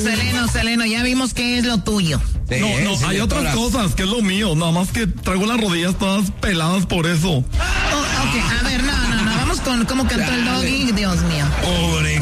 Seleno, ya vimos que es lo tuyo. No, hay otras cosas que es lo mío. Nada más que traigo las rodillas todas peladas por eso. Ok, a ver, no. Vamos con cómo cantó el Doggy. Dios mío. Pobre